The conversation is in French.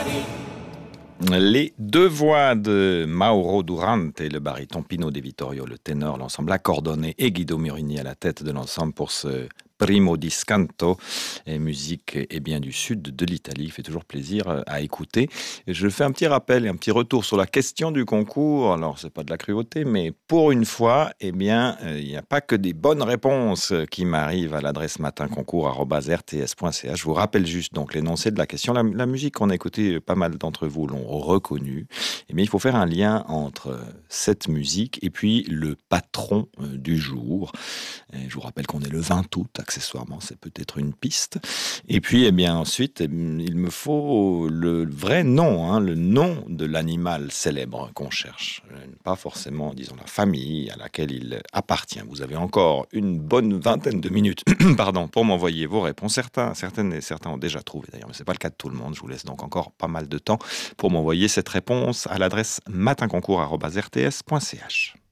Les deux voix de Mauro Durante, le baryton, Pino De Vittorio, le ténor, l'ensemble accordonné et Guido Murini à la tête de l'ensemble pour ce Primo di Scanto, et musique et bien du sud de l'Italie, fait toujours plaisir à écouter. Et je fais un petit rappel et un petit retour sur la question du concours. Alors, c'est pas de la cruauté, mais pour une fois, eh bien, il n'y a pas que des bonnes réponses qui m'arrivent à l'adresse matinconcours@rts.ch. Je vous rappelle juste donc l'énoncé de la question. La musique qu'on a écoutée, pas mal d'entre vous l'ont reconnue. Mais il faut faire un lien entre cette musique et puis le patron du jour. Et je vous rappelle qu'on est le 20 août, accessoirement, c'est peut-être une piste. Et puis, eh bien, ensuite, il me faut le vrai nom, hein, le nom de l'animal célèbre qu'on cherche. Pas forcément, disons, la famille à laquelle il appartient. Vous avez encore une bonne vingtaine de minutes pardon, pour m'envoyer vos réponses. Certaines et certains ont déjà trouvé, d'ailleurs, mais ce n'est pas le cas de tout le monde. Je vous laisse donc encore pas mal de temps pour m'envoyer cette réponse à l'adresse matinconcours@rts.ch.